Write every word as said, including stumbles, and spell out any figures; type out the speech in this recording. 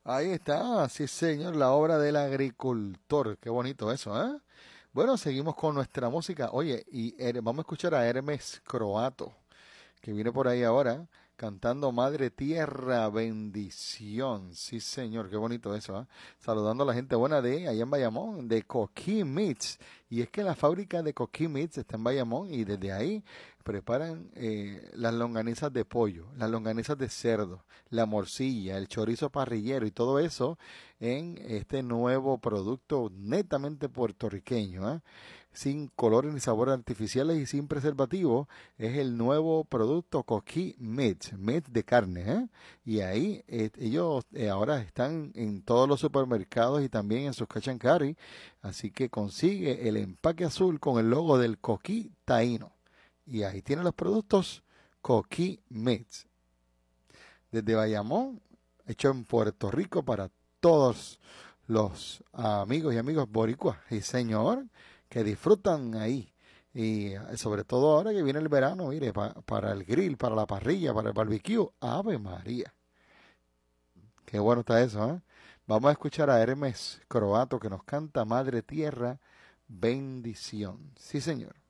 Ahí está, sí señor, la obra del agricultor. Qué bonito eso, ¿eh? Bueno, seguimos con nuestra música. Oye, y Her- vamos a escuchar a Hermes Croato, que viene por ahí ahora cantando Madre Tierra, bendición. Sí, señor, qué bonito eso, ¿ah? Saludando a la gente buena de allá en Bayamón, de Coquí Meats. Y es que la fábrica de Coquí Meats está en Bayamón y desde ahí preparan eh, las longanizas de pollo, las longanizas de cerdo, la morcilla, el chorizo parrillero y todo eso en este nuevo producto netamente puertorriqueño, ¿ah? Sin colores ni sabores artificiales y sin preservativos. Es el nuevo producto Coquí Meats, meat de carne, ¿eh? Y ahí eh, ellos eh, ahora están en todos los supermercados y también en sus cash and carry. Así que consigue el empaque azul con el logo del Coquí Taíno. Y ahí tiene los productos Coquí Meats. Desde Bayamón, hecho en Puerto Rico para todos los amigos y amigos boricuas. Y señor, que disfrutan ahí. Y eh, sobre todo ahora que viene el verano, mire, pa- para el grill, para la parrilla, para el barbecue. Ave María. Qué bueno está eso, ¿eh? Vamos a escuchar a Hermes Croato que nos canta Madre Tierra, bendición. Sí, señor.